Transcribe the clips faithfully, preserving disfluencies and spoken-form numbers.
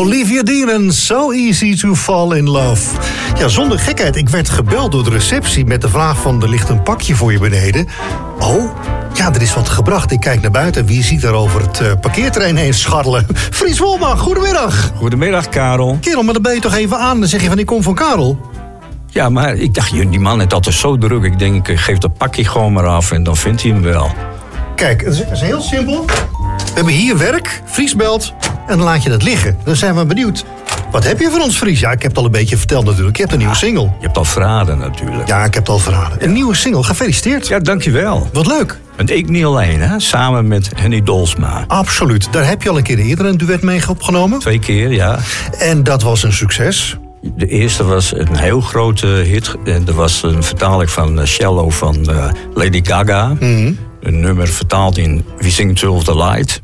Olivia Dean, So Easy to Fall in Love. Ja, zonder gekheid. Ik werd gebeld door de receptie met de vraag van... er ligt een pakje voor je beneden. Oh, ja, er is wat gebracht. Ik kijk naar buiten. Wie ziet er over het uh, parkeerterrein heen scharrelen? Fries Wolma, goedemiddag. Goedemiddag, Karel. Kerel, maar dan ben je toch even aan. Dan zeg je van, ik kom van Karel. Ja, maar ik dacht, die man heeft altijd zo druk. Ik denk, ik geef dat pakje gewoon maar af en dan vindt hij hem wel. Kijk, het is, het is heel simpel. We hebben hier werk, Fries belt en dan laat je dat liggen. Dan zijn we benieuwd. Wat heb je voor ons, Fries? Ja, ik heb het al een beetje verteld natuurlijk. Je hebt een nieuwe single. Je hebt al verraden natuurlijk. Ja, ik heb het al verraden. Een nieuwe single, gefeliciteerd. Ja, dankjewel. Wat leuk. En ik niet alleen, hè? Samen met Henny Dolsma. Absoluut. Daar heb je al een keer eerder een duet mee opgenomen. Twee keer, ja. En dat was een succes. De eerste was een heel grote hit. En er was een vertaling van Shallow van uh, Lady Gaga. Mm-hmm. Een nummer vertaald in We Sing to the Light.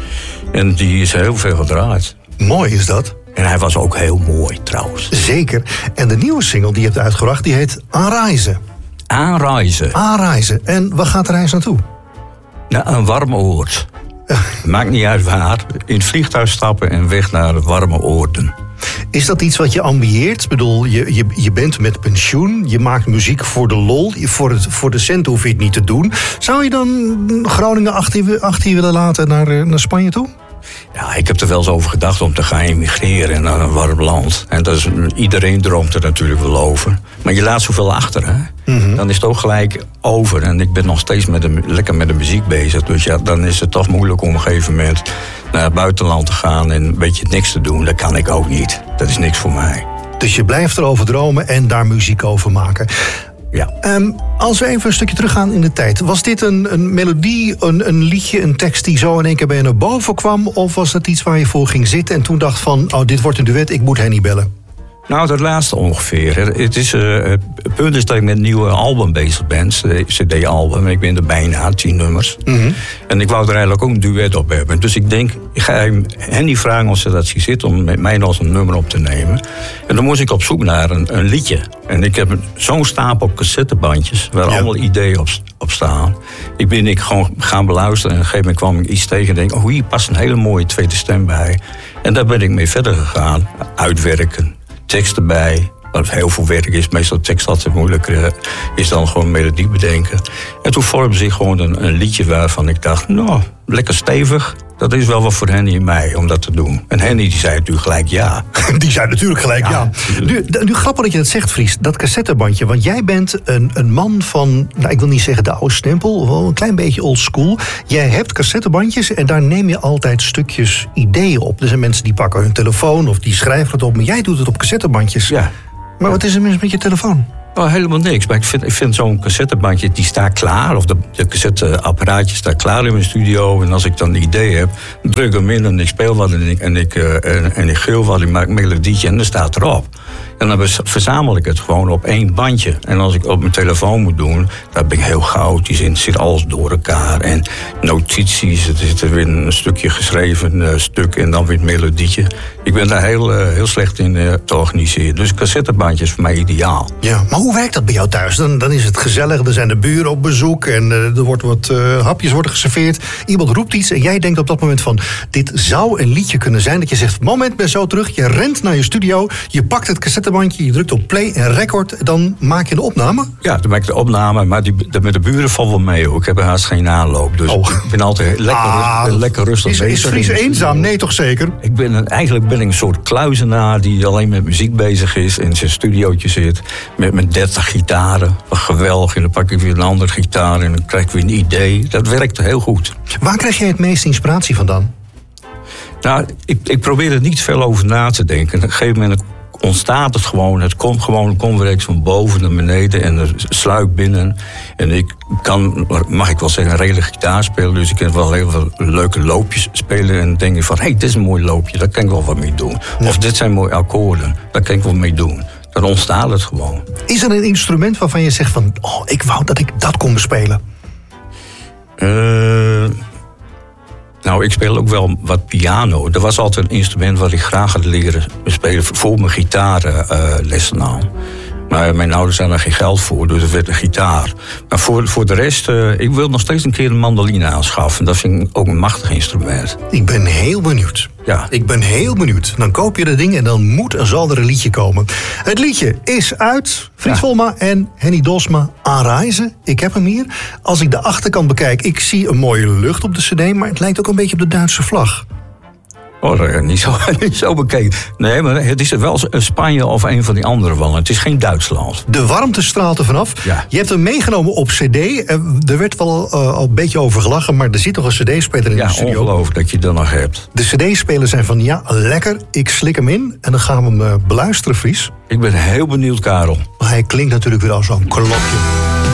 En die is heel veel gedraaid. Mooi is dat. En hij was ook heel mooi trouwens. Zeker. En de nieuwe single die je hebt uitgebracht, die heet Aanreizen. Aanreizen. Aanreizen. En waar gaat de reis naartoe? Naar een warme oord. Maakt niet uit waar. In het vliegtuig stappen en weg naar warme oorden. Is dat iets wat je ambieert? Ik bedoel, je, je, je bent met pensioen, je maakt muziek voor de lol. Voor, het, voor de cent hoef je het niet te doen. Zou je dan Groningen achter, achter je willen laten naar, naar Spanje toe? Ja, ik heb er wel eens over gedacht om te gaan emigreren naar een warm land. En dat is, iedereen droomt er natuurlijk wel over. Maar je laat zoveel achter, hè? Mm-hmm. Dan is het ook gelijk over. En ik ben nog steeds met de, lekker met de muziek bezig. Dus ja, dan is het toch moeilijk om op een gegeven moment naar het buitenland te gaan en een beetje niks te doen. Dat kan ik ook niet. Dat is niks voor mij. Dus je blijft erover dromen en daar muziek over maken. Ja. Um, als we even een stukje teruggaan in de tijd. Was dit een, een melodie, een, een liedje, een tekst die zo in één keer bij je naar boven kwam? Of was dat iets waar je voor ging zitten en toen dacht van... oh, dit wordt een duet, ik moet Henny bellen? Nou, dat laatste ongeveer. Het, is, uh, het punt is dat ik met een nieuwe album bezig ben. C D-album. Ik ben er bijna, tien nummers. Mm-hmm. En ik wou er eigenlijk ook een duet op hebben. Dus ik denk, ik ga hem Henny vragen of ze dat ziet zitten om met mij nog eens een nummer op te nemen. En dan moest ik op zoek naar een, een liedje. En ik heb zo'n stapel cassettebandjes waar ja. allemaal ideeën op, op staan. Ik ben ik gewoon gaan beluisteren en op een gegeven moment kwam ik iets tegen en denk, oh, hier past een hele mooie tweede stem bij. En daar ben ik mee verder gegaan. Uitwerken. Tekst erbij, wat heel veel werk is. Meestal tekst altijd moeilijker is dan gewoon melodie bedenken. En toen vormde zich gewoon een, een liedje waarvan ik dacht... nou, lekker stevig. Dat is wel wat voor Henny en mij om dat te doen. En Henny die zei natuurlijk gelijk ja. Die zei natuurlijk gelijk ja. ja. Nu, nu grappig dat je dat zegt, Fries. Dat cassettebandje. Want jij bent een, een man van... nou, ik wil niet zeggen de oude stempel. Wel een klein beetje old school. Jij hebt cassettebandjes en daar neem je altijd stukjes ideeën op. Er zijn mensen die pakken hun telefoon of die schrijven het op. Maar jij doet het op cassettebandjes. Ja. Maar wat is er mis met je telefoon? Oh, helemaal niks. Maar ik vind, ik vind zo'n cassettebandje, die staat klaar. Of de, de cassetteapparaatje staat klaar in mijn studio. En als ik dan een idee heb, druk ik hem in en ik speel wat en ik, en ik, uh, en, en ik geel wat. Ik maak een melodietje en dan staat erop. En dan verzamel ik het gewoon op één bandje. En als ik op mijn telefoon moet doen, dan ben ik heel chaotisch in. Het zit alles door elkaar. En notities, het is er weer een stukje geschreven uh, stuk en dan weer een melodietje. Ik ben daar heel, uh, heel slecht in uh, te organiseren. Dus cassettebandje is voor mij ideaal. Ja, maar hoe werkt dat bij jou thuis? Dan, dan is het gezellig, er zijn de buren op bezoek en uh, er wordt wat uh, hapjes worden geserveerd. Iemand roept iets en jij denkt op dat moment van, dit zou een liedje kunnen zijn. Dat je zegt, moment, ben zo terug. Je rent naar je studio, je pakt het cassettebandje, je drukt op play en record. Dan maak je de opname? Ja, dan maak ik de opname, maar die, de, met de buren valt wel mee hoor. Ik heb er haast geen aanloop. Dus oh. ik ben altijd lekker, ah, rust, lekker rustig is, bezig. Is Fries eenzaam? Nee, toch zeker? Ik ben een, eigenlijk ben ik een soort kluizenaar die alleen met muziek bezig is. In zijn studiootje zit. Met mijn dertig gitaren. Wat geweldig. En dan pak ik weer een andere gitaar en dan krijg ik weer een idee. Dat werkt heel goed. Waar krijg jij het meeste inspiratie vandaan? Nou, ik, ik probeer er niet veel over na te denken. Op een gegeven moment ontstaat het gewoon. Het komt gewoon convex van boven naar beneden en er sluipt binnen. En ik kan, mag ik wel zeggen, een redelijk gitaar spelen. Dus ik kan wel heel veel leuke loopjes spelen. En dan denk ik van, hé, hey, dit is een mooi loopje. Daar kan ik wel wat mee doen. Ja. Of dit zijn mooie akkoorden. Daar kan ik wel mee doen. Dan ontstaat het gewoon. Is er een instrument waarvan je zegt van, oh, ik wou dat ik dat kon bespelen? Uh, nou, ik speel ook wel wat piano. Er was altijd een instrument wat ik graag had leren spelen voor mijn gitaarlessen uh, aan. Maar mijn ouders hadden er geen geld voor, dus het werd een gitaar. Maar voor, voor de rest, uh, ik wil nog steeds een keer een mandoline aanschaffen. Dat vind ik ook een machtig instrument. Ik ben heel benieuwd. Ja. Ik ben heel benieuwd. Dan koop je dat ding en dan moet en zal er een liedje komen. Het liedje is uit. Fries Ja. Volma en Henny Dosma, Aanreizen. Ik heb hem hier. Als ik de achterkant bekijk, ik zie een mooie lucht op de cd, maar het lijkt ook een beetje op de Duitse vlag. Oh, dat heb ik niet zo, niet zo bekeken. Nee, maar het is wel Spanje of een van die andere landen. Het is geen Duitsland. De warmte straalt er vanaf. Ja. Je hebt hem meegenomen op cd. Er werd wel uh, al een beetje over gelachen, maar er zit toch een cd-speler in Ja, de studio. ongelooflijk dat je dat nog hebt. De cd-spelers zijn van, ja, lekker, ik slik hem in. En dan gaan we hem uh, beluisteren, Fries. Ik ben heel benieuwd, Karel. Maar hij klinkt natuurlijk weer als zo'n klokje.